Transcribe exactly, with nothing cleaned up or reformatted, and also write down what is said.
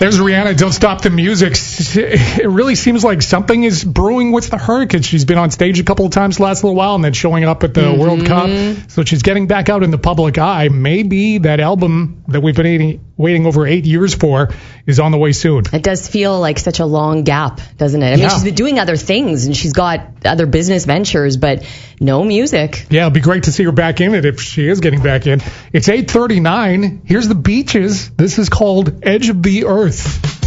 There's Rihanna, Don't Stop the Music. It really seems like something is brewing with her because she's been on stage a couple of times the last little while and then showing up at the mm-hmm. World Cup. So she's getting back out in the public eye. Maybe that album that we've been waiting, waiting over eight years for is on the way soon. It does feel like such a long gap, doesn't it? I mean, yeah. she's been doing other things and she's got other business ventures, but no music. Yeah, it'd be great to see her back in it if she is getting back in. It's eight thirty-nine. Here's the Beaches. This is called Edge of the Earth.